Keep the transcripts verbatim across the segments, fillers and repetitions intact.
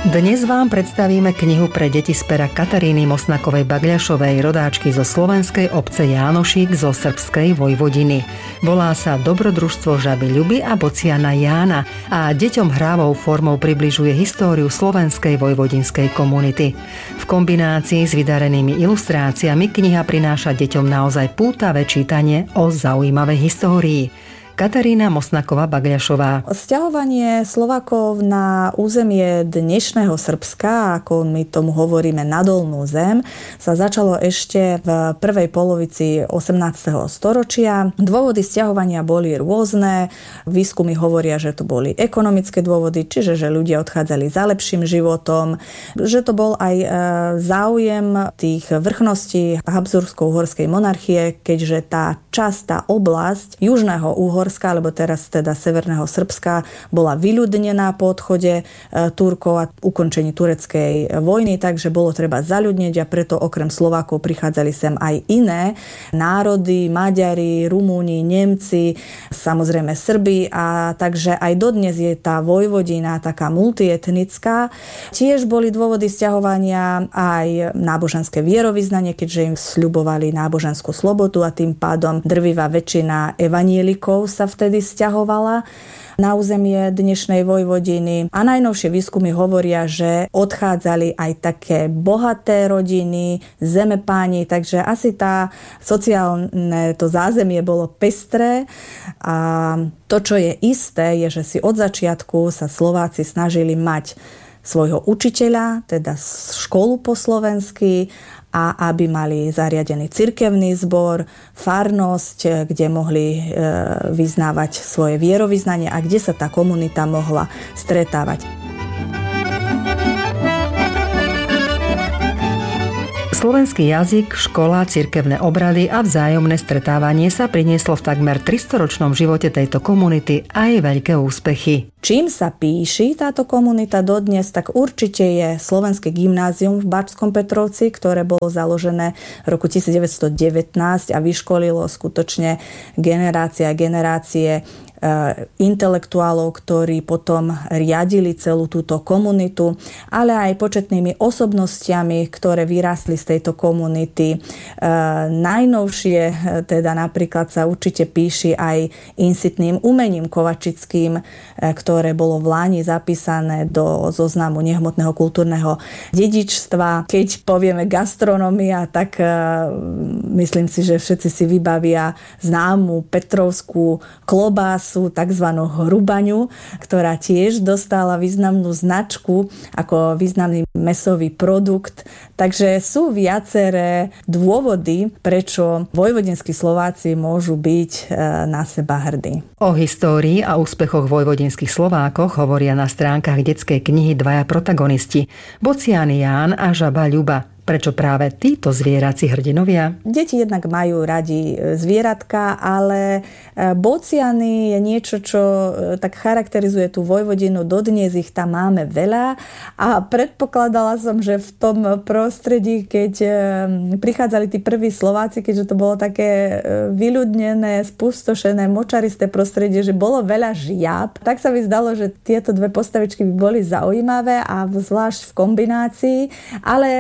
Dnes vám predstavíme knihu pre deti z pera Kataríny Mosnakovej Bagľašovej, rodáčky zo slovenskej obce Jánošík zo srbskej Vojvodiny. Volá sa Dobrodružstvo žaby Ľuby a bociana Jána a deťom hrávou formou približuje históriu slovenskej vojvodinskej komunity. V kombinácii s vydarenými ilustráciami kniha prináša deťom naozaj pútavé čítanie o zaujímavej histórii. Katarína Mosnaková Bagľašová. Sťahovanie Slovákov na územie dnešného Srbska, ako my tomu hovoríme na Dolnú zem, sa začalo ešte v prvej polovici osemnásteho storočia. Dôvody sťahovania boli rôzne. Výskumy hovoria, že to boli ekonomické dôvody, čiže že ľudia odchádzali za lepším životom, že to bol aj záujem tých vrchností Habsbursko-uhorskej monarchie, keďže tá časť, tá oblasť južného Uhorska, alebo teraz teda severného Srbska, bola vyľudnená po odchode Turkov a ukončení tureckej vojny, takže bolo treba zaľudniť a preto okrem Slovákov prichádzali sem aj iné národy, Maďari, Rumúni, Nemci, samozrejme Srbi, a takže aj dodnes je tá Vojvodina taká multietnická. Tiež boli dôvody sťahovania aj náboženské vierovyznanie, keďže im sľubovali náboženskú slobodu a tým pádom drvivá väčšina evanielikov sa vtedy sťahovala na územie dnešnej Vojvodiny. A najnovšie výskumy hovoria, že odchádzali aj také bohaté rodiny, zemepáni, takže asi tá sociálne to zázemie bolo pestré. A to, čo je isté, je, že si od začiatku sa Slováci snažili mať svojho učiteľa, teda školu po slovensky, a aby mali zariadený cirkevný zbor, farnosť, kde mohli e, vyznávať svoje vierovyznanie a kde sa tá komunita mohla stretávať. Slovenský jazyk, škola, cirkevné obrady a vzájomné stretávanie sa prinieslo v takmer tristoročnom živote tejto komunity aj veľké úspechy. Čím sa píši táto komunita dodnes, tak určite je Slovenské gymnázium v Bačskom Petrovci, ktoré bolo založené v roku devätnásť devätnásť a vyškolilo skutočne generácie a generácie intelektuálov, ktorí potom riadili celú túto komunitu, ale aj početnými osobnostiami, ktoré vyrástli z tejto komunity. E, najnovšie teda napríklad sa určite píši aj insitným umením kovačickým, e, ktoré bolo v Láni zapísané do zoznamu nehmotného kultúrneho dedičstva. Keď povieme gastronomia, tak e, myslím si, že všetci si vybavia známu petrovskú klobásu, takzvanú hrubaňu, ktorá tiež dostala významnú značku ako významný mäsový produkt. Takže sú viaceré dôvody, prečo vojvodinskí Slováci môžu byť na seba hrdí. O histórii a úspechoch vojvodinských Slovákoch hovoria na stránkach detskej knihy dvaja protagonisti, bocian Ján a žaba Ľuba. Prečo práve títo zvierací hrdinovia? Deti jednak majú radi zvieratka, ale bociany je niečo, čo tak charakterizuje tú Vojvodinu. Dodnes ich tam máme veľa a predpokladala som, že v tom prostredí, keď prichádzali tí prví Slováci, keďže to bolo také vyľudnené, spustošené, močaristé prostredie, že bolo veľa žiab, tak sa mi zdalo, že tieto dve postavičky by boli zaujímavé a zvlášť v kombinácii, ale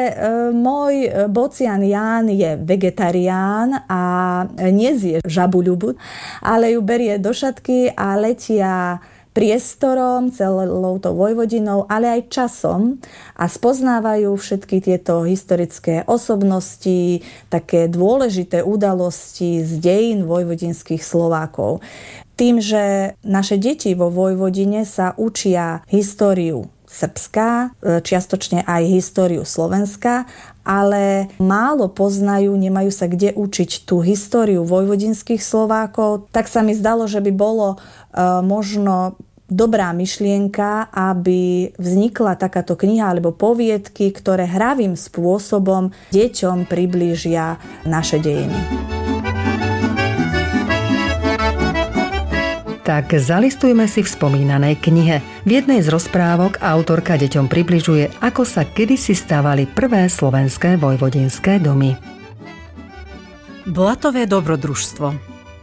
môj bocian Ján je vegetarián a nezje žabu Ľubu, ale ju berie do šatky a letia priestorom, celou tou Vojvodinou, ale aj časom a spoznávajú všetky tieto historické osobnosti, také dôležité udalosti z dejín vojvodinských Slovákov. Tým, že naše deti vo Vojvodine sa učia históriu Srbska, čiastočne aj históriu Slovenska, ale málo poznajú, nemajú sa kde učiť tú históriu vojvodinských Slovákov, tak sa mi zdalo, že by bolo uh, možno dobrá myšlienka, aby vznikla takáto kniha alebo poviedky, ktoré hravým spôsobom deťom priblížia naše dejiny. Tak zalistujme si v spomínanej knihe. V jednej z rozprávok autorka deťom približuje, ako sa kedysi stávali prvé slovenské vojvodinské domy. Blatové dobrodružstvo.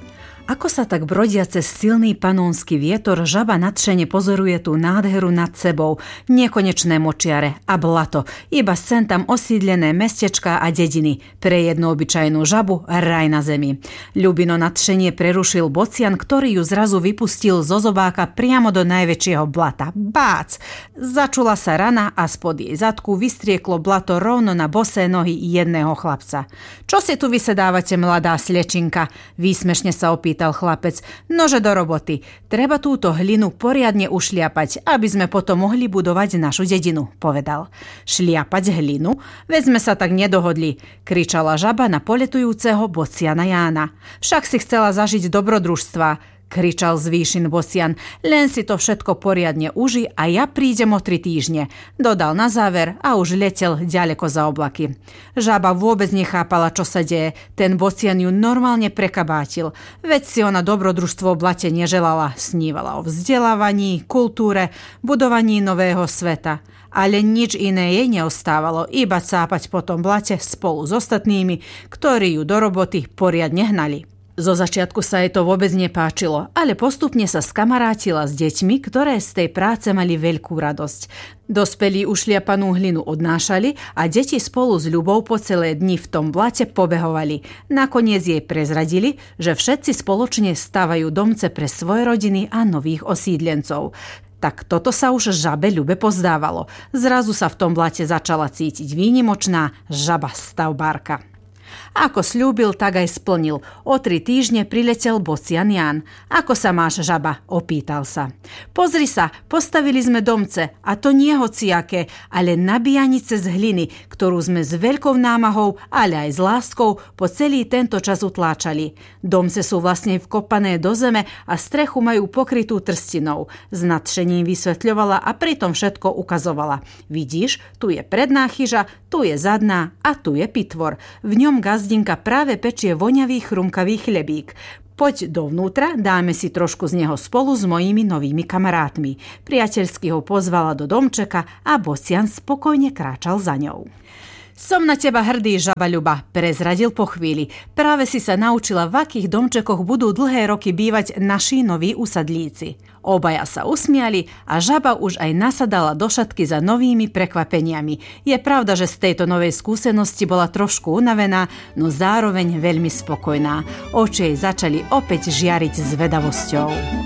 Ako sa tak brodia cez silný panónsky vietor, žaba nadšene pozoruje tú nádheru nad sebou, nekonečné močiare a blato, iba sen tam osídlené mestečká a dediny, pre jednu obyčajnú žabu raj na zemi. Ľubino nadšenie prerušil bocian, ktorý ju zrazu vypustil zo zobáka priamo do najväčšieho blata. Bác! Začula sa rana a spod jej zadku vystrieklo blato rovno na bosé nohy jedného chlapca. Čo si tu vysedávate, mladá slečinka? Výsmešne sa opýtal chlapec. Nože do roboty. Treba túto hlinu poriadne ušliapať, aby sme potom mohli budovať našu dedinu, povedal. Šliapať hlinu? Veď sme sa tak nedohodli, kričala žaba na poletujúceho bociana Jána. Však si chcela zažiť dobrodružstva, kričal z výšin bocian. Len si to všetko poriadne uži a ja prídem o tri týždne, dodal na záver a už letel ďaleko za oblaky. Žaba vôbec nechápala, čo sa deje. Ten bocian ju normálne prekabátil. Veď si ona dobrodružstvo v blate neželala. Snívala o vzdelávaní, kultúre, budovaní nového sveta. Ale nič iné jej neostávalo, iba cápať po tom blate spolu s ostatnými, ktorí ju do roboty poriadne hnali. Zo začiatku sa jej to vôbec nepáčilo, ale postupne sa skamarátila s deťmi, ktoré z tej práce mali veľkú radosť. Dospelí ušliapanú hlinu odnášali a deti spolu s Ľubou po celé dni v tom blate pobehovali. Nakoniec jej prezradili, že všetci spoločne stavajú domce pre svoje rodiny a nových osídlencov. Tak toto sa už žabe Ľube pozdávalo. Zrazu sa v tom blate začala cítiť výnimočná žaba stavbárka. Ako sľúbil, tak aj splnil. O tri týždne priletel bocian Ján. Ako sa máš, žaba? Opýtal sa. Pozri sa, postavili sme domce, a to nie hociaké, ale nabíjanice z hliny, ktorú sme s veľkou námahou, ale aj s láskou po celý tento čas utláčali. Domce sú vlastne vkopané do zeme a strechu majú pokrytú trstinou. S nadšením vysvetľovala a pritom všetko ukazovala. Vidíš, tu je predná chyža, tu je zadná a tu je pitvor. V ňom gazdinka práve pečie voňavý chrumkavý chlebík. Poď dovnútra, dáme si trošku z neho spolu s mojimi novými kamarátmi. Priateľsky ho pozvala do domčeka a bocian spokojne kráčal za ňou. Som na teba hrdý, žaba Ľuba, prezradil po chvíli. Práve si sa naučila, v akých domčekoch budú dlhé roky bývať naši noví usadlíci. Obaja sa usmiali a žaba už aj nasadala do šatky za novými prekvapeniami. Je pravda, že z tejto novej skúsenosti bola trošku unavená, no zároveň veľmi spokojná. Oči jej začali opäť žiariť zvedavosťou.